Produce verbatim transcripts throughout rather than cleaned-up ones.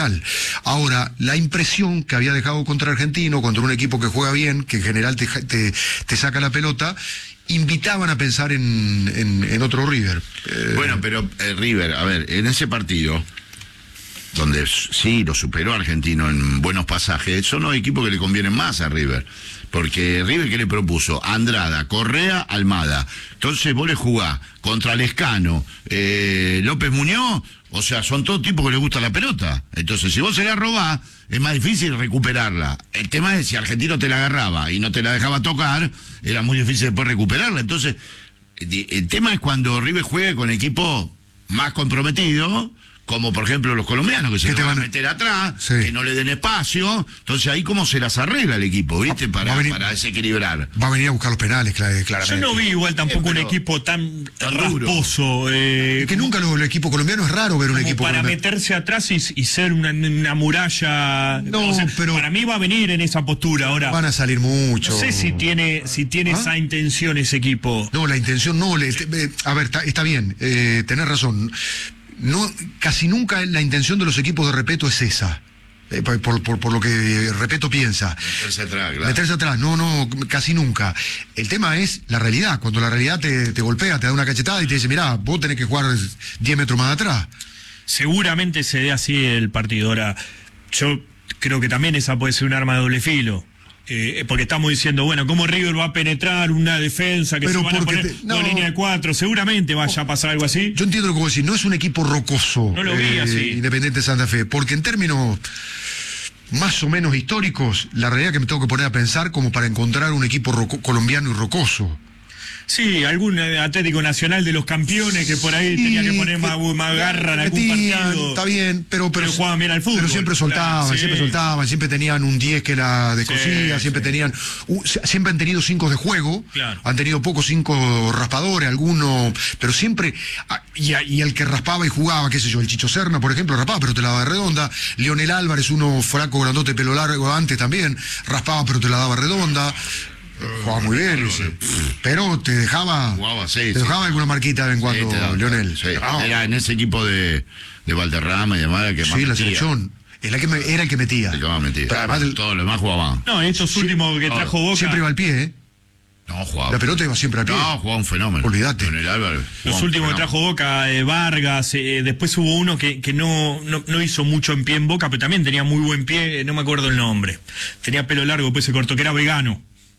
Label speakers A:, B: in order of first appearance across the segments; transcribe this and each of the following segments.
A: general. Ahora, la impresión que había dejado contra Argentino, contra un equipo que juega bien, que en general te, te, te saca la pelota, invitaban a pensar en, en, en otro River.
B: Eh... Bueno, pero eh, River, a ver, en ese partido, donde sí lo superó Argentino en buenos pasajes, son los equipos que le convienen más a River. Porque River, ¿qué le propuso? Andrada, Correa, Almada. Entonces vos le jugás contra Lescano, eh, López Muñoz, o sea, son todos tipos que les gusta la pelota. Entonces, si vos se la robás, es más difícil recuperarla. El tema es, si Argentino te la agarraba y no te la dejaba tocar, era muy difícil después recuperarla. Entonces, el tema es cuando River juegue con equipos más comprometidos, como por ejemplo los colombianos, que se te van a meter atrás, sí, que no le den espacio. Entonces ahí cómo se las arregla el equipo, ¿viste? Para, venir, para desequilibrar.
A: Va a venir a buscar los penales, claramente.
C: Yo no vi igual tampoco eh, pero, un equipo tan, tan rasposo. Eh,
A: es que nunca lo, el equipo colombiano es raro ver un equipo
C: para
A: colombiano.
C: meterse atrás y, y ser una, una muralla.
A: No,
C: o sea,
A: pero
C: para mí va a venir en esa postura ahora.
A: Van a salir mucho.
C: No sé si tiene, si tiene ¿Ah? esa intención ese equipo.
A: No, la intención no. Le, te, a ver, está, está bien, eh, tenés razón. No, casi nunca la intención de los equipos de Repeto es esa, eh, por, por, por lo que Repeto piensa.
B: Meterse atrás, claro.
A: Meterse atrás, no, no, casi nunca. El tema es la realidad, cuando la realidad te, te golpea, te da una cachetada y te dice, mirá, vos tenés que jugar diez metros más atrás.
C: Seguramente se dé así el partido. Ahora, yo creo que también esa puede ser un arma de doble filo. Eh, porque estamos diciendo, bueno, ¿cómo River va a penetrar una defensa que
A: pero
C: se van a poner
A: te, no,
C: dos líneas de cuatro? Seguramente vaya a pasar algo así.
A: Yo entiendo lo que vos decís, no es un equipo rocoso,
C: no lo vi
A: eh,
C: así.
A: Independiente Santa Fe, porque en términos más o menos históricos, la realidad que me tengo que poner a pensar como para encontrar un equipo roco, colombiano y rocoso.
C: Sí, algún Atlético Nacional de los campeones que por ahí sí, tenía que poner más, más garra en algún partido.
A: Está bien, pero, pero,
C: pero jugaban bien al fútbol.
A: Pero siempre soltaban,
C: claro, sí.
A: siempre soltaban, siempre tenían un diez que la descosía, sí, siempre sí. tenían, uh, siempre han tenido cinco de juego,
C: claro.
A: han tenido pocos cinco raspadores, algunos, pero siempre, y, y el que raspaba y jugaba, qué sé yo, el Chicho Serna, por ejemplo, raspaba, pero te la daba redonda. Leonel Álvarez, uno flaco, grandote, pelo largo antes también, raspaba, pero te la daba redonda. Jugaba muy bien, ese. Pero te dejaba
B: Jugaba, sí,
A: te dejaba
B: sí.
A: alguna marquita de vez en cuando,
B: sí, da,
A: Leonel.
B: Sí. Oh. Era en ese equipo de, de Valderrama y demás que
A: sí,
B: más
A: la
B: metía.
A: selección. Es la que me, era el que metía.
B: El que más metía.
A: Pero además,
B: todo lo demás jugaban.
C: No, estos sí, últimos que trajo Boca.
A: Siempre iba al pie, ¿eh?
B: No, jugaba.
A: La pelota iba siempre al pie.
B: No, jugaba un fenómeno.
A: Olvídate.
C: Los últimos que trajo Boca, eh, Vargas, eh, después hubo uno que, que no, no, no hizo mucho en pie en Boca, pero también tenía muy buen pie, no me acuerdo el nombre. Tenía pelo largo, después se cortó, que era vegano.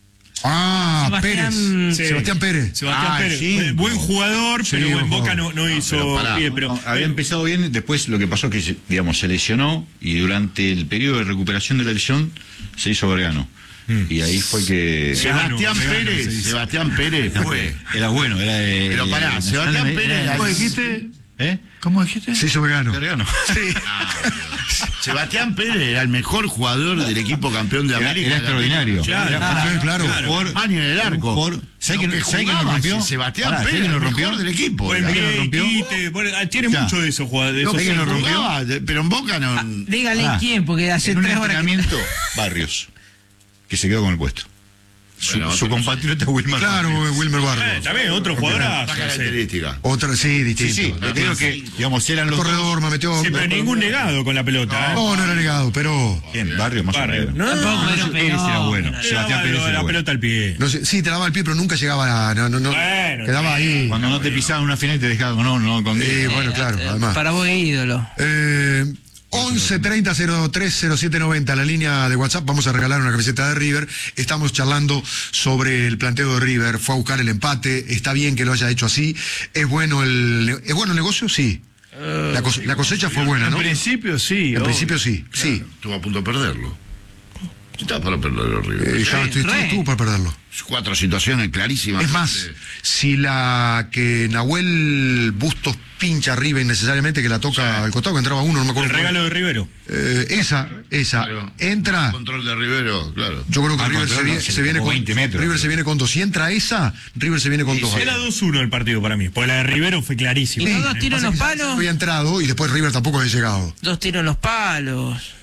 A: Ah,
D: Sebastián...
A: Pérez.
C: Sí.
A: Sebastián Pérez.
C: Sebastián
A: ah,
C: Pérez.
A: Sí,
C: buen jugador,
A: sí,
C: pero en Boca
A: jugador.
C: no, no hizo
B: no, pero
C: pie. Pero,
E: no, había empezado bien, después lo que pasó es que, digamos, se lesionó y durante el periodo de recuperación de la lesión se hizo vegano. Mm. Y ahí fue que...
B: Sebastián
C: vegano,
B: Pérez,
C: vegano,
B: Sebastián Pérez fue.
E: Era bueno, era de...
B: Pero pará, Sebastián Pérez...
D: ¿Cómo dijiste?
E: ¿Eh?
D: ¿Cómo dijiste?
A: Se hizo vegano.
E: Vegano.
B: Sí. Ah, Sebastián Pérez era el mejor jugador del equipo campeón de
E: era,
B: América.
E: Era extraordinario.
C: Claro,
A: ah,
C: claro.
A: claro.
C: claro.
E: Por,
B: Mani en el arco.
E: Por, ¿Sabes quién
B: que
E: lo rompió?
B: Sebastián
E: Pará,
B: Pérez,
E: ¿sabes quién lo
B: el
E: rompió?
B: mejor del equipo.
C: Buen
E: ¿Sabes quién
C: pie,
E: lo rompió?
C: quite, bueno, tiene
E: Ya.
C: mucho de eso, jugador. De
B: No,
C: esos
B: que lo
C: cinco.
B: jugaba, pero en Boca no...
D: Dígale
E: Ah.
D: quién, porque hace
E: En un
D: tres horas que...
E: entrenamiento, Barrios, que se quedó con el puesto. Su,
B: Bueno,
E: su compatriota Wilmar.
A: Claro,
E: Barrios.
A: Wilmer
C: Eh,
A: Barrios.
C: también, otro jugador.
B: Otra característica.
A: Otra, sí, distinto.
E: Sí, sí, te digo que, digamos, eran los
A: Corredor, me metió.
C: Sí, pero ningún negado con la pelota. ¿eh?
A: No, no era negado, pero.
E: ¿Quién? Barrios más
C: Barrio.
E: o menos.
C: No,
D: Tampoco,
C: no,
D: pero-
E: Pérez era bueno.
C: no,
E: Sebastián
C: no,
E: Pérez
C: la
E: era bueno.
C: pelota al pie.
A: No sé, sí, te daba el pie, pero nunca llegaba a. No, no, no.
C: Bueno,
A: quedaba ahí.
E: Cuando no te pisaban una final te dejaban no, no, con
A: Eh, bueno, claro, además.
D: Para vos, ídolo.
A: Eh, once treinta cero tres cero siete noventa, la línea de WhatsApp. Vamos a regalar una camiseta de River. Estamos charlando sobre el planteo de River. Fue a buscar el empate. Está bien que lo haya hecho así. ¿Es bueno el, ¿es bueno el negocio? Sí. La, cose- la cosecha fue buena, ¿no?
C: En principio sí.
A: En
C: obvio.
A: principio sí, sí.
B: Estuvo a punto de perderlo. Estaba para perderlo, River.
A: Eh, ya estoy,
D: re.
A: estuvo para perderlo.
B: Cuatro situaciones clarísimas.
A: Es más, si la que Nahuel Bustos pincha arriba innecesariamente, que la toca al costado, que entraba uno, no me acuerdo.
C: El regalo de Rivero.
A: Eh, esa, esa.
B: Claro.
A: Entra.
B: Control de Rivero, claro.
A: Yo creo que
E: Ah,
A: River,
E: control,
A: se viene,
E: no, se
A: se
E: le
A: viene
E: tocó
A: con
E: veinte metros.
A: River se viene con dos. Si entra esa, River se viene con dos.
C: Era dos uno el partido para mí, porque la de Rivero fue clarísima.
D: ¿Y
A: Sí,
D: no dos tiros en los
A: Pasa que
D: palos?
A: Había entrado y después River tampoco había llegado.
D: Dos tiros en los palos.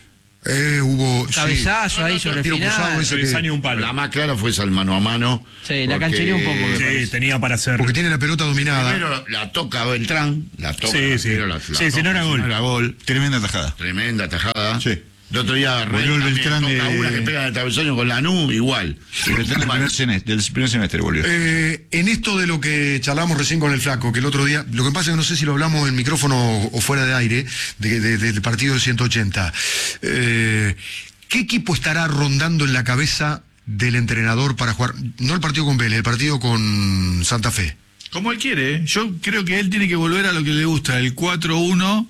A: Eh, hubo
D: Cabezazo
A: sí.
D: ahí sobre el
A: Tiro cruzado
D: final.
A: ese que-
C: Cabezaño un palo.
B: La más clara fue esa, el mano a mano.
D: Sí, la
B: porque-
D: canchereó un poco, me
C: Sí,
D: parece.
C: tenía para hacer.
A: porque tiene la pelota dominada.
B: Primero la toca Beltrán, la toca.
C: Sí, sí.
B: primero la- la
C: Sí, si
B: toca,
C: no era gol.
B: era gol.
E: Tremenda tajada.
B: Tremenda tajada.
E: Sí.
B: El otro día
E: Volvió el
B: Rey
E: Beltrán
B: también toca
E: de-
B: una que pega en el travesaño con Lanús, igual.
E: Del primer semestre, del primer semestre volvió.
A: Eh, en esto de lo que charlamos recién con el Flaco, que el otro día, lo que pasa es que no sé si lo hablamos en micrófono o, o fuera de aire, de- de- del partido del ciento ochenta. Eh, ¿Qué equipo estará rondando en la cabeza del entrenador para jugar? No el partido con Vélez, el partido con Santa Fe.
F: Como él quiere, ¿eh? Yo creo que él tiene que volver a lo que le gusta, el cuatro uno,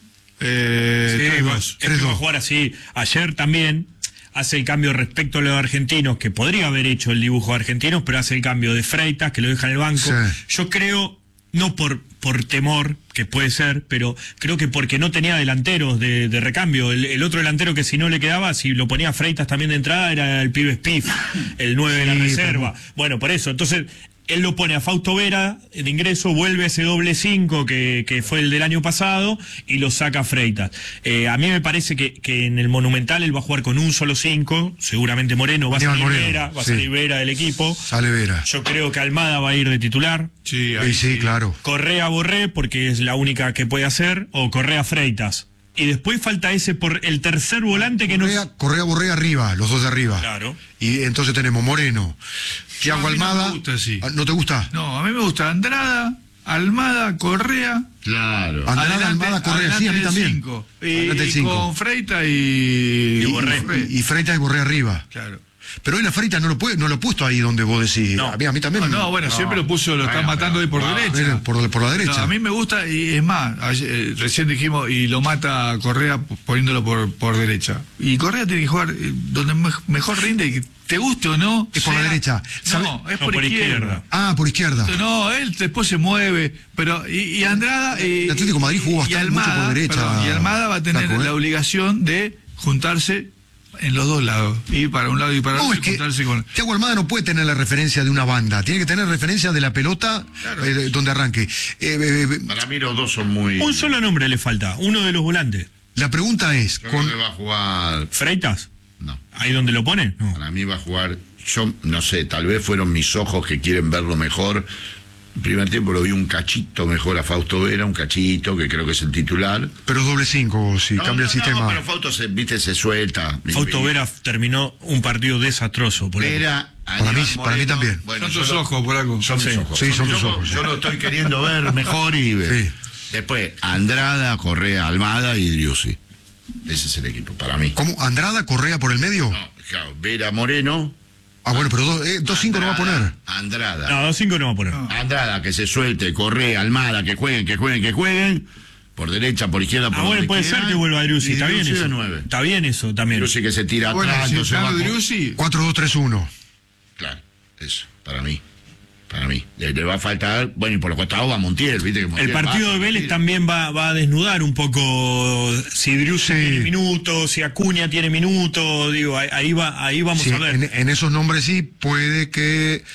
F: eh,
C: Sí,
F: tres
C: va-
F: dos.
C: es que va a jugar así. Ayer también hace el cambio respecto a los argentinos, que podría haber hecho el dibujo de argentinos, pero hace el cambio de Freitas, que lo deja en el banco.
A: Sí.
C: Yo creo, no por, por temor, que puede ser, pero creo que porque no tenía delanteros de, de recambio. El, el otro delantero que si no le quedaba, si lo ponía Freitas también de entrada, era el pibe Spiff, el nueve de la
A: Sí,
C: reserva. Bueno, por eso, entonces... Él lo pone a Fausto Vera de ingreso, vuelve ese doble cinco que, que fue el del año pasado y lo saca a Freitas. Eh, a mí me parece que, que en el Monumental él va a jugar con un solo cinco, seguramente Moreno, va a
A: Aníbal
C: salir
A: Moreno,
C: Vera, va a
A: sí.
C: salir Vera del equipo.
A: Sale Vera.
C: Yo creo que Almada va a ir de titular.
F: Sí,
A: Sí,
F: ahí
A: sí, claro.
C: Correa Borré, porque es la única que puede hacer, o Correa Freitas. Y después falta ese por el tercer volante que no
A: Correa, Correa Borré arriba, los dos de arriba.
C: Claro.
A: Y entonces tenemos Moreno, Thiago
F: a mí no
A: Almada.
F: me gusta así.
A: Ah, ¿No te gusta?
F: No, a mí me gusta Andrada, Almada, Correa.
B: Claro.
A: Andrada,
F: adelante-
A: Almada, Correa, sí, a mí
F: adelante del
A: también.
F: cinco. Y,
A: Adelante del
F: y
A: cinco.
F: con Freita y,
C: Y Borré.
A: Y, y Freitas y Borré arriba.
F: Claro.
A: Pero hoy la Freitas no lo puede, no lo ha puesto ahí donde vos decís.
C: No.
A: A mí, a mí también.
F: No, no, bueno, siempre lo puso, lo están
B: Bueno,
F: matando ahí por
B: pero-
F: derecha.
A: Mira, por, por la derecha.
F: No, a mí me gusta, y es más, ayer, eh, recién dijimos, y lo mata Correa p- poniéndolo por, por derecha. Y Correa tiene que jugar eh, donde me- mejor rinde, que te guste o no.
A: Es por la derecha. ¿Sabe?
F: No, es
C: No,
F: por,
C: por
F: izquierda.
C: izquierda.
A: Ah, por izquierda.
F: No, él después se mueve, pero y, y Andrada y,
A: El Atlético de Madrid jugó
F: y
A: bastante mucho
F: Almada,
A: por derecha,
F: perdón, y Almada va a tener
A: Flaco, ¿eh?
F: la obligación de juntarse en los dos lados, ir para un lado y para
A: No,
F: otro
A: es
F: y
A: que
F: juntarse con.
A: Thiago Almada no puede tener la referencia de una banda, tiene que tener referencia de la pelota eh, donde arranque. Eh, eh, eh,
B: Para mí los dos son muy...
C: Un solo nombre le falta, uno de los volantes.
A: la pregunta es,
B: Yo
A: con,
B: creo que va a jugar...
C: ¿Freitas?
B: No.
C: ¿Ahí donde lo pone? No.
B: Para mí va a jugar... Yo no sé, tal vez fueron mis ojos que quieren verlo mejor. El primer tiempo lo vi un cachito mejor a Fausto Vera, un cachito, que creo que es el titular.
A: pero es doble cinco, si
B: No,
A: cambia
B: no,
A: el sistema.
B: No, pero Fausto se, viste, se suelta.
C: Fausto
B: Y-
C: Vera terminó un partido desastroso. Por ahí.
B: Vera,
A: Para mí-
B: Aníbal
A: para mí también.
B: Bueno,
F: Son
B: yo
F: tus
B: lo-
F: ojos, por algo.
B: Son mis
C: Sí.
B: ojos.
A: Sí, son tus
B: yo,
A: ojos,
B: Yo
A: sí.
B: lo estoy queriendo ver mejor y ver.
A: Sí.
B: Después, Andrada, Correa, Almada y Driussi. Ese es el equipo, para mí.
A: ¿Cómo? ¿Andrada, Correa por el medio?
B: No, claro, Vera, Moreno.
A: Ah, bueno, pero dos, eh, dos cinco no va a poner.
B: Andrada, Andrada.
C: No, dos cinco no va a poner.
B: Andrada, que se suelte, Correa, Almada, que jueguen, que jueguen, que jueguen. Por derecha, por izquierda, por
C: Ah, bueno,
B: donde
C: puede
B: quieran.
C: ser que vuelva Driussi,
B: Y
C: está bien
B: Driussi de
C: eso.
B: nueve.
C: Está bien eso también.
B: Driussi que se tira
F: Bueno,
B: atrás,
F: si
B: entonces
F: está
B: va con-
F: Driussi,
A: cuatro dos tres uno.
B: Claro, eso, para mí. Para mí. Le, le va a faltar, bueno, y por los costados va Montiel, viste que Montiel
C: El partido
B: va,
C: de Vélez
B: Montiel.
C: también va, va a desnudar un poco si Driussi
A: Sí.
C: tiene minutos, si Acuña tiene minutos, digo, ahí, ahí va, ahí vamos
A: Sí,
C: a ver.
A: en, en esos nombres sí puede que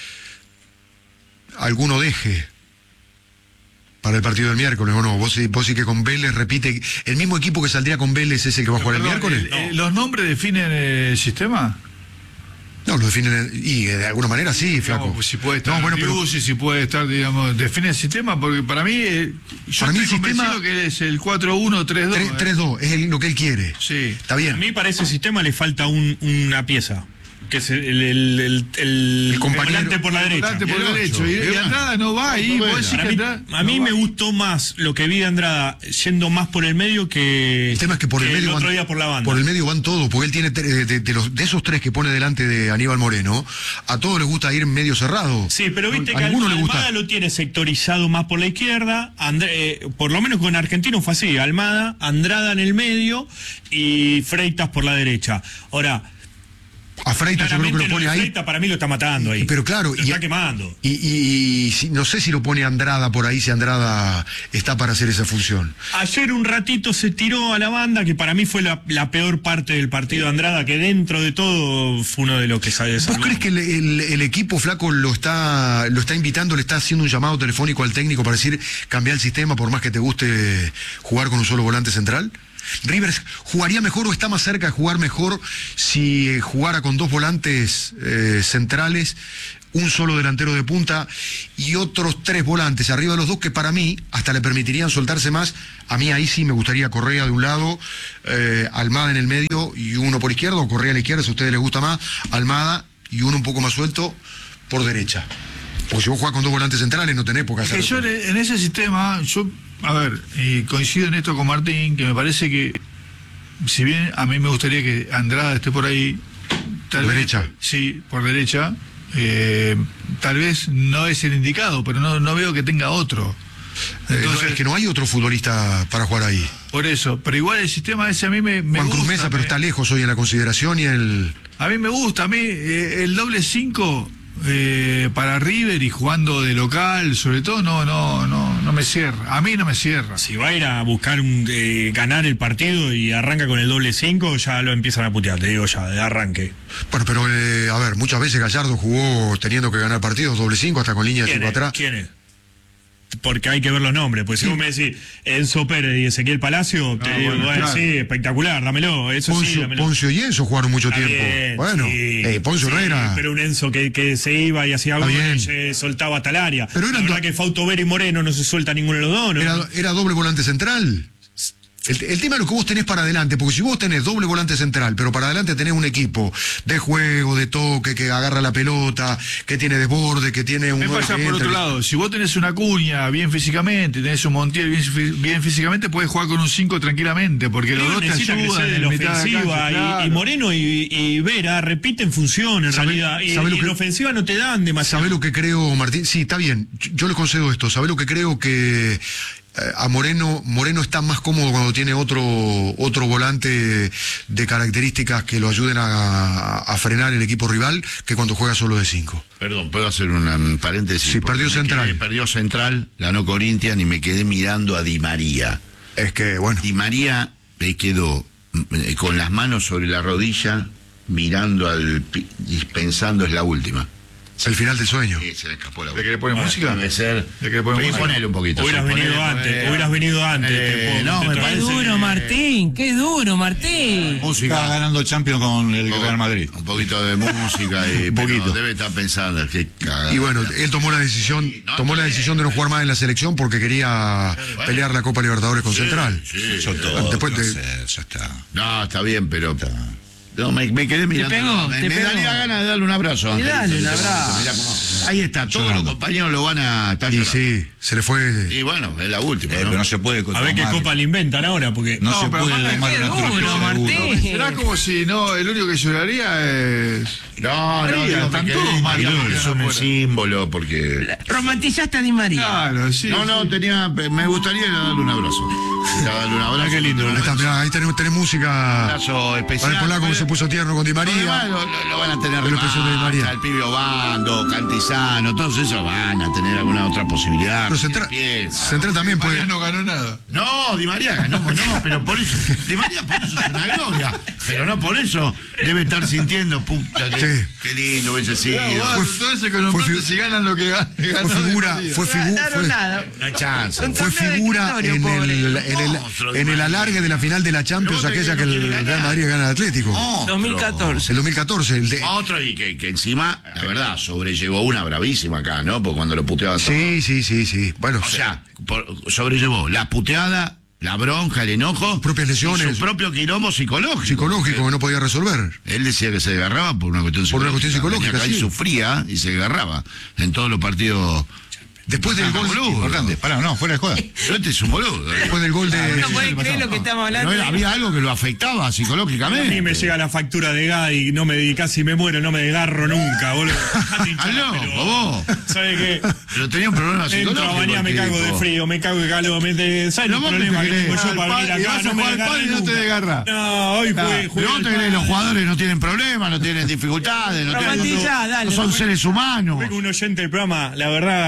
A: alguno deje para el partido del miércoles, ¿o no? Vos, sí- vos sí que con Vélez repite, el mismo equipo que saldría con Vélez es el que va a jugar el
F: perdón,
A: miércoles.
F: el- eh, ¿los nombres definen el sistema?
A: No, lo definen, y eh, de alguna manera sí, flaco.
F: Digamos, pues, si puede estar
A: No, bueno, pero
F: Driussi, si puede estar, digamos, define el sistema, porque para mí, eh, yo
A: Para mí
F: estoy
A: el sistema-
F: convencido que es el cuatro uno tres dos. eh.
A: tres dos es el- lo que él quiere.
F: Sí.
A: Está
C: A
A: bien.
C: mí para ese sistema le falta un- una pieza, que es el, el, el, el- el
A: El compañero.
C: volante por la derecha.
F: Volante por
B: Y el
F: derecho.
B: ocho,
F: Y,
B: y
F: y
B: el
F: Andrada no va ahí.
B: Bueno,
F: vos decís
C: Para
F: que
C: mí-
F: Andrada
C: a mí
F: no
C: me
F: va.
C: gustó más lo que vi de Andrada yendo más por el medio que
A: El tema es que por el medio
C: otro
A: van,
C: día por la banda.
A: por el medio van todos, porque él tiene tre- de, de- de los, de esos tres que pone delante de Aníbal Moreno, a todos les gusta ir en medio cerrado.
C: Sí, pero viste
A: a
C: que
A: alguno le
C: Almada
A: gusta.
C: lo tiene sectorizado más por la izquierda, André- eh, por lo menos con Argentino fue así, Almada, Andrada en el medio y Freitas por la derecha. Ahora,
A: A Freitas yo creo que
C: claramente
A: lo
C: lo
A: pone
C: de
A: ahí.
C: Freitas para mí lo está matando ahí.
A: Pero claro,
C: lo
A: y-
C: está quemando.
A: Y, y- y si- no sé si lo pone Andrada por ahí, si Andrada está para hacer esa función.
C: Ayer un ratito se tiró a la banda, que para mí fue la, la peor parte del partido de Andrada, que dentro de todo fue uno de los que sale.
A: ¿Vos crees que el, el- el equipo flaco lo está lo está invitando, le está haciendo un llamado telefónico al técnico para decir cambiar el sistema por más que te guste jugar con un solo volante central? River jugaría mejor o está más cerca de jugar mejor si eh, jugara con dos volantes eh, centrales, un solo delantero de punta y otros tres volantes arriba de los dos que para mí hasta le permitirían soltarse más. A mí ahí sí me gustaría Correa de un lado, eh, Almada en el medio y uno por izquierda, o Correa a la izquierda si a ustedes les gusta más, Almada y uno un poco más suelto por derecha. Porque si vos jugás con dos volantes centrales no tenés por qué
F: Es
A: hacer.
F: que yo en ese sistema, yo, a ver, eh, coincido en esto con Martín, que me parece que, si bien a mí me gustaría que Andrada esté por ahí, tal
A: Por
F: vez,
A: derecha.
F: Sí, por derecha. Eh, tal vez no es el indicado, pero no, no veo que tenga otro.
A: Entonces,
F: Entonces,
A: es que no hay otro futbolista para jugar ahí.
F: por eso, pero igual el sistema ese a mí me, me
A: Juan
F: gusta.
A: Cruz Mesa, pero
F: me-
A: está lejos hoy en la consideración y el...
F: A mí me gusta, a mí eh, el doble cinco eh, para River y jugando de local, sobre todo, no, no, no, no me cierra. A mí no me cierra.
C: Si va a ir a buscar un, eh, ganar el partido y arranca con el doble cinco, ya lo empiezan a putear, te digo ya, de arranque.
A: Bueno, pero eh, a ver, muchas veces Gallardo jugó teniendo que ganar partidos doble cinco hasta con línea de
C: ¿Quién
A: cinco
C: es?
A: atrás.
C: ¿Quién es? Porque hay que ver los nombres, pues si vos me decís Enzo Pérez y Ezequiel Palacio, te
F: Ah,
C: digo,
F: bueno,
C: bueno,
F: claro.
C: sí, espectacular, dámelo, eso sí,
A: Poncio,
C: dámelo.
A: Poncio y Enzo jugaron mucho
C: Está
A: tiempo.
C: bien,
A: bueno,
C: sí,
A: eh, Poncio
C: sí,
A: Herrera.
C: pero un Enzo que, que se iba y hacía
A: Está
C: goles
A: bien.
C: y se soltaba hasta el área.
A: Pero
C: la
A: eran
C: verdad
A: do-
C: que Fausto Vera y Moreno no se suelta ninguno de los dos, ¿no?
A: Era, era doble volante central. El, el tema es lo que vos tenés para adelante, porque si vos tenés doble volante central, pero para adelante tenés un equipo de juego, de toque, que agarra la pelota, que tiene desborde, que tiene un...
F: Me
A: nueve
F: pasa
A: que
F: por
A: entra,
F: otro
A: que-
F: lado, si vos tenés una Cuña bien físicamente, tenés un Montiel bien, fí- bien físicamente, podés jugar con un cinco tranquilamente, porque los
C: River
F: dos te
C: necesita
F: ayudan
C: crecer
F: en
C: en
F: la
C: la
F: mitad de la
C: ofensiva
F: cancha,
C: y,
F: claro.
C: y Moreno y, y Vera repiten función en
A: ¿Sabe-
C: realidad y,
A: sabe lo
C: y
A: que-
C: en ofensiva no te dan demasiado.
A: ¿Sabés lo que creo, Martín? Sí, está bien, yo, yo le concedo esto. ¿Sabés lo que creo? Que eh, a Moreno Moreno está más cómodo cuando tiene otro otro volante de características que lo ayuden a, a frenar el equipo rival que cuando juega solo de cinco.
B: Perdón, ¿puedo hacer una- un paréntesis?
A: Sí,
B: Porque
A: perdió
B: me
A: Central.
B: quedé- perdió Central, ganó Corinthians y me quedé mirando a Di María.
A: Es que, bueno,
B: Di María le quedó mm, con las manos sobre la rodilla, mirando al... pi- y pensando es la última.
A: es el final del sueño.
B: Sí, se le escapó la
F: ¿De que le ponen
B: Ah,
F: música?
B: Debe ser.
F: ¿De que le ponen
B: Sí,
F: música?
B: ponele un poquito.
C: Hubieras
B: sí,
C: venido
B: ponele,
C: antes,
B: ponele.
C: hubieras venido antes.
B: Eh,
C: te puedo-
B: no,
C: te
B: me
C: traigo-
D: Qué
B: parece
D: duro,
B: que-
D: Martín, qué duro, Martín.
B: Música.
E: Está ganando Champions con el Real Madrid.
B: Un poquito de música y
A: Un poquito.
B: pero debe estar pensando que cagada.
A: Y bueno, él tomó la decisión,
B: no,
A: tomó la
B: está
A: decisión de no jugar más en la selección porque quería
B: bueno.
A: pelear la Copa Libertadores con Central.
B: Sí,
E: Eso
B: sí.
E: todo.
A: Después
E: ¿qué
A: te-
E: va a hacer? Ya está.
B: No, está bien, pero. No, me, me quedé mirando.
D: pegó,
B: me
D: te
B: me
D: pegó.
B: daría ganas de darle un abrazo.
D: Y
B: Angelito,
D: dale un
B: en este
D: abrazo.
B: momento. Mirá cómo- ahí está, todos los compañeros lo van a estar
A: Y
B: llorando.
A: sí, se le fue.
B: Y bueno, es la última.
E: Eh,
B: ¿no?
E: pero no se puede
C: A ver qué
E: tomar-
C: copa le inventan ahora, porque
E: No,
F: No,
E: se
F: pero
E: puede
F: aparte,
E: tomar
D: qué
E: una
D: duro,
E: trofeo
D: Martín.
F: Será como si no, el único que lloraría es...
B: No, no,
F: María,
B: digo,
F: están
B: me quedé-
F: todos mal,
B: digamos que
F: María,
B: son un
F: afuera.
B: símbolo, porque.
D: Romantizaste a Di María.
F: Claro, sí.
B: No, no,
F: sí.
B: tenía. Me gustaría ir a darle un abrazo. Ir a darle un abrazo.
A: Qué lindo. Ahí, está, mirá, ahí tenemos, tenemos
B: Un
A: música.
B: abrazo especial.
A: Para el polaco que se puso tierno con Di
B: Lo demás
A: María.
B: Lo, lo- lo van a tener
A: Pero la presión de Di María.
B: Remancha, el Pibe Obando, Cantizano, todos esos van a tener alguna otra posibilidad.
A: Pero Central,
B: Piensa.
A: Central también puede.
F: María no ganó nada.
B: No, Di María ganó, no, pero por eso, Di María por eso es una gloria, pero no por eso debe estar sintiendo, puta, que,
A: Sí.
B: qué lindo hubiese sido.
F: Fue, entonces con los
A: fue
F: empate
A: fi-
F: si ganan lo que ganan.
A: Fue figura, fue,
D: No
A: figu-
D: ganaron
A: fue,
D: nada.
B: No hay chance.
D: Un
A: fue
D: torneo de
A: figura
D: escritorio,
A: en
D: pobre.
A: el, en, el,
B: Monstruo Di
A: en el
B: María.
A: alargue de la final de la Champions,
B: Pero
A: aquella que
B: no
A: el
B: quiere
A: Real
B: ganar.
A: Madrid gana al Atlético.
B: Monstruo.
D: dos mil catorce.
A: El dos mil catorce, el de.
B: Otro y que, que encima, la verdad, sobrellevó una bravísima acá, ¿no? Porque cuando lo puteaban todo.
A: Sí, sí, sí, sí. Bueno,
B: O sea, por- sobrellevó la puteada, la bronca, el enojo.
A: Sus propias lesiones.
B: y su propio quilombo psicológico.
A: psicológico que no podía resolver.
B: Él decía que se desgarraba por una cuestión
A: Por una cuestión psicológica,
B: Venía acá y
A: sí.
B: sufría y se desgarraba en todos los partidos.
A: Después del
B: Ah,
A: gol,
B: boludo.
E: Importante. Pará, no, fuera de joda.
B: Pero este es un boludo. ¿eh?
A: después del gol de.
D: No podés creer lo que estamos hablando.
B: No era- había algo que lo afectaba
C: a
B: psicológicamente.
C: mí me llega la factura de gas y no me casi me muero, no me desgarro nunca, boludo. Dejate hinchar
B: Aló,
C: la pelota.
B: bobo.
C: ¿Sabes qué?
B: Pero tenía un problema
C: Entro
B: psicológico.
C: a bañar, me
B: el
C: cago de
B: tipo.
C: frío, me cago de calor, me de, ¿sabes
B: Pero
C: el
B: vos
C: problema
B: te
C: que
B: crees.
C: tengo yo
F: Al
C: para venir
F: pal- y
C: acá?
F: vas a
C: No me
F: jugar al
C: desgarré
F: pal y no te
C: nunca.
F: desgarra.
C: No, hoy jugué,
B: Pero
C: jugué
B: vos
C: al
B: te crees, los
C: pal.
B: jugadores no tienen problemas, no tienen dificultades, no, tienen-
D: Romantizá, dale,
B: no son
D: romantizá.
B: seres humanos.
C: Fue con un oyente del programa, la verdad, Aldo, te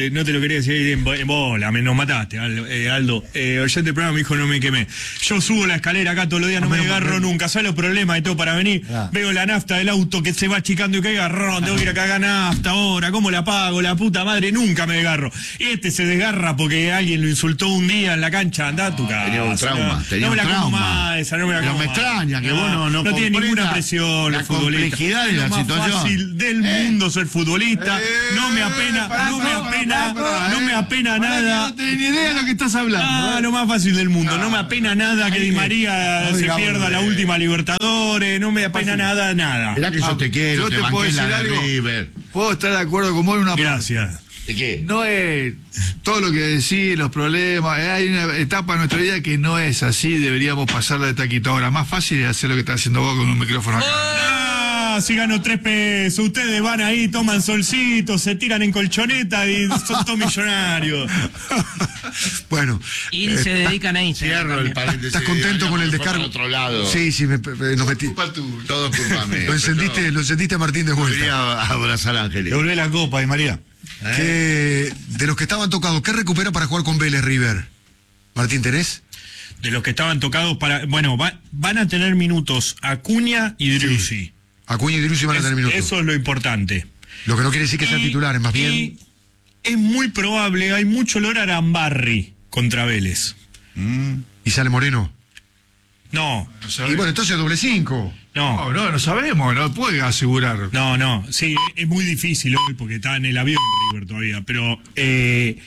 C: eh, no te lo quería decir en, en bola, me nos mataste, Aldo. Eh, Aldo. Eh, oyente del programa me dijo no me quemé. Yo subo la escalera acá todos los días, no me agarro nunca. ¿Sabes los problemas y todo para venir? Ah. Veo la nafta del auto que se va achicando y que agarrón, tengo que ir a cagar nafta ahora, ¿cómo la pago? La puta madre, nunca me desgarro. Y este se desgarra porque alguien lo insultó un día en la cancha, andá a tu casa.
B: Tenía un trauma,
C: no,
B: tenía
C: no
B: un
C: me la como
B: trauma.
C: más, esa no me la
B: Pero
C: como
B: me
C: más.
B: extraña que
C: no,
B: vos no, no,
C: no tiene ninguna
B: comprenda
C: presión
B: la
C: los futbolistas.
B: complejidad de
C: Es
B: la
C: lo más
B: situación.
C: fácil del
B: Eh.
C: mundo ser futbolista.
F: Eh,
C: no me apena,
F: pará,
C: no me
F: pará,
C: apena,
F: pará,
C: no me
F: eh.
C: apena
F: Pará,
C: nada.
F: No tenés ni idea de lo que estás hablando.
C: Ah, lo más fácil del mundo. No me apena nada que Di María
F: no
C: se
F: digamos,
C: pierda la
F: eh.
C: última Libertadores. No me apena nada, nada.
B: Mirá que yo te quiero,
F: Yo
B: te,
F: te puedo
B: banqué
F: decir
B: la de
F: algo.
B: River.
F: Puedo estar de acuerdo con vos en una parte.
C: Gracias.
B: ¿De qué?
F: No es todo lo que decís, los problemas. eh, Hay una etapa en nuestra vida que no es así. Deberíamos pasarla de taquito. Ahora, más fácil es hacer lo que estás haciendo vos con un micrófono acá.
C: Ah, si gano tres pesos, ustedes van ahí, toman solcito, se tiran en colchoneta y son todos millonarios.
A: Bueno,
D: Y se dedican a Instagram.
B: Cierro el paréntesis.
A: ¿estás contento con el
B: Fue para
A: descargo?
B: otro lado.
A: Sí, sí, me, me- nos metí.
B: Todo culpa mía.
A: Lo encendiste, lo encendiste a Martín de vuelta.
B: Quería abrazar a Ángeles.
E: Devolvé la copa, Di María.
A: Que, de los que estaban tocados, ¿qué recupera para jugar con Vélez River? Martín, ¿tenés?
C: De los que estaban tocados para... Bueno, va- van a tener minutos Acuña y Driussi.
A: Acuña y Driussi van a
C: Es-
A: tener minutos.
C: Eso es lo importante.
A: Lo que no quiere decir que sean
C: Y-
A: titulares, más
C: y
A: bien.
C: es muy probable, hay mucho olor a Arambarri contra Vélez.
A: ¿Y sale Moreno?
C: No,
A: Y bueno, entonces doble cinco.
F: No,
C: no,
F: no, no sabemos, no puede asegurar.
C: no, no. Sí, es muy difícil hoy porque está en el avión River todavía, pero... eh,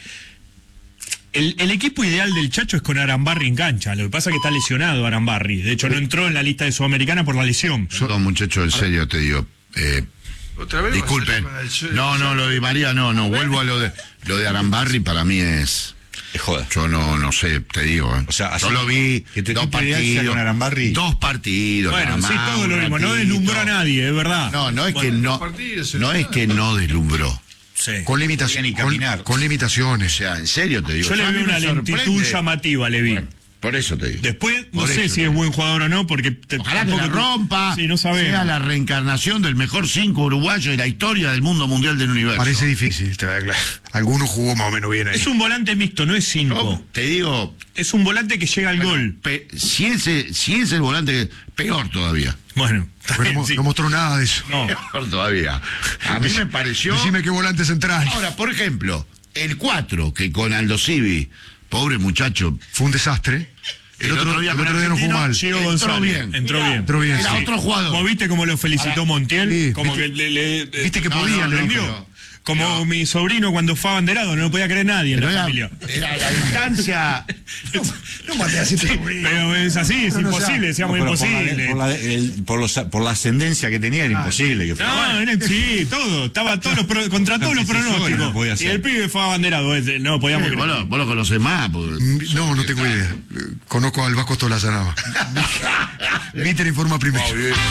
C: El, el equipo ideal del Chacho es con Arambarri en cancha. Lo que pasa es que está lesionado Arambarri. De hecho, no entró en la lista de Sudamericana por la lesión.
B: No, muchachos, en serio te digo. Eh,
F: Otra vez.
B: disculpen. No, no, lo de María, no, no. Vuelvo a lo de lo de Arambarri, para mí es.
E: Es joda.
B: Yo no, no sé, te digo. ¿eh?
E: O sea, así
B: yo lo vi,
E: que tu
B: dos
E: equipo ideal sea
B: partidos.
E: con Arambarri.
B: Dos partidos.
C: Bueno,
B: nada
C: sí,
B: más,
C: todo lo
B: un
C: mismo. No
B: ratito.
C: deslumbró a nadie, es verdad.
B: No, no es que
C: Bueno,
B: no.
F: partidos,
B: No es que no deslumbró.
C: sí.
A: Con,
E: Podía
A: limitaciones
E: ni
A: con,
E: caminar.
A: con
B: O
A: limitaciones.
B: sea, en serio te digo.
C: Yo le
B: a mí
C: veo
B: me
C: una lentitud
B: sorprende.
C: llamativa, le vi.
B: Bueno, por eso te digo.
C: Después, no
B: Por
C: sé
B: eso
C: si
B: te
C: es
B: digo.
C: buen jugador o no, porque... Te,
B: Ojalá que la
C: tampoco-
B: rompa,
C: Sí, no sabemos.
B: sea la reencarnación del mejor cinco uruguayo de la historia del mundo mundial del universo.
A: Parece difícil, te voy a aclarar. Alguno jugó más o menos bien ahí.
C: Es un volante mixto, no es cinco.
B: No, te digo,
C: Es un volante que llega al gol.
B: pe- si, ese, si es el volante, peor todavía.
C: Bueno, está
A: Porque
C: bien,
A: no,
C: sí.
A: no mostró nada de eso.
C: No.
B: Peor todavía. A mí me pareció.
A: Decime qué volante central.
B: Ahora, por ejemplo, el cuatro, que con Aldo Civi, pobre muchacho.
A: Fue un desastre. El, otro, el
B: con
A: otro día no jugó
B: Argentino,
A: mal.
C: Chico
B: entró
C: González.
B: bien.
C: Entró
B: Mirá,
C: bien.
A: Entró bien,
B: Era
A: sí.
B: otro jugador.
C: ¿Vos viste cómo lo felicitó Montiel?
A: Sí,
C: como
A: viste-
C: que le, le-
A: viste que
C: no,
A: podía,
C: no,
A: le
C: aprendió.
B: dijo.
C: Como mi sobrino cuando fue abanderado, no lo podía creer nadie en
B: Pero
C: la
B: era,
C: familia.
B: era la distancia.
A: No maté así,
C: Pero es así, es
A: No, no,
C: imposible, decíamos
E: Pero por la-
C: imposible.
E: Por la, el- por los- por la ascendencia que tenía era imposible. Que
C: No, era- sí, todo, estaba todos los pro- contra todos los
E: Antecesores
C: pronósticos.
E: no podía
C: Y
E: ser.
C: el pibe fue abanderado, ese, no podíamos
B: Eh, vos,
C: creer.
B: lo, vos lo conocés más. porque-
A: No, no tengo idea. Eh, Conozco al Vasco Tolazanaba. Víter informa primero.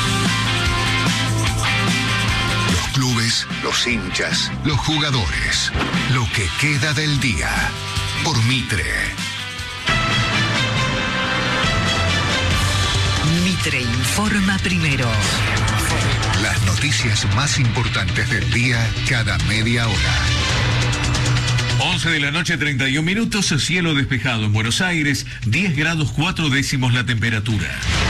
G: Los clubes, los hinchas, los jugadores. Lo que queda del día. Por Mitre.
H: Mitre informa primero.
G: Las noticias más importantes del día cada media hora.
I: once de la noche, treinta y un minutos, cielo despejado en Buenos Aires, diez grados cuatro décimos la temperatura.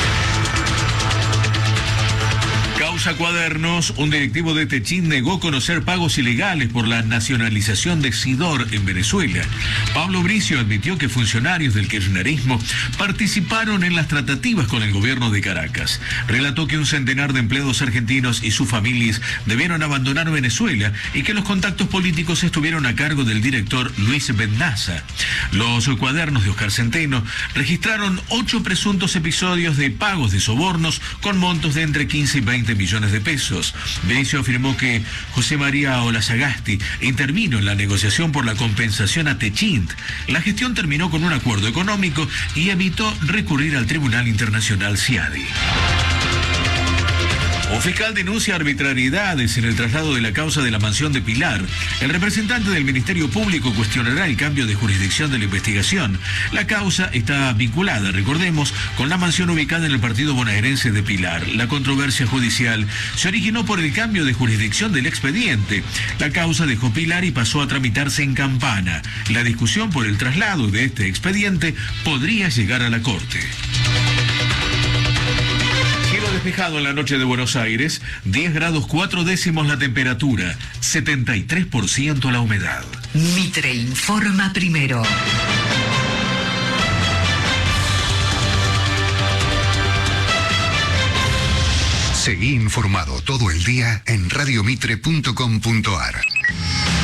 I: Causa Cuadernos, un directivo de Techín negó conocer pagos ilegales por la nacionalización de Sidor en Venezuela. Pablo Bricio admitió que funcionarios del kirchnerismo participaron en las tratativas con el gobierno de Caracas. Relató que un centenar de empleados argentinos y sus familias debieron abandonar Venezuela y que los contactos políticos estuvieron a cargo del director Luis Bendaza. Los cuadernos de Oscar Centeno registraron ocho presuntos episodios de pagos de sobornos con montos de entre quince y veinte millones de pesos. Bricio afirmó que José María Olazagasti intervino en la negociación por la compensación a Techint. La gestión terminó con un acuerdo económico y evitó recurrir al Tribunal Internacional C I A D I. Un fiscal denuncia arbitrariedades en el traslado de la causa de la mansión de Pilar. El representante del Ministerio Público cuestionará el cambio de jurisdicción de la investigación. La causa está vinculada, recordemos, con la mansión ubicada en el partido bonaerense de Pilar. La controversia judicial se originó por el cambio de jurisdicción del expediente. La causa dejó Pilar y pasó a tramitarse en Campana. La discusión por el traslado de este expediente podría llegar a la Corte. Despejado en la noche de Buenos Aires, diez grados cuatro décimos la temperatura, setenta y tres por ciento la humedad.
H: Mitre informa primero.
G: Seguí informado todo el día en radiomitre punto com punto ar.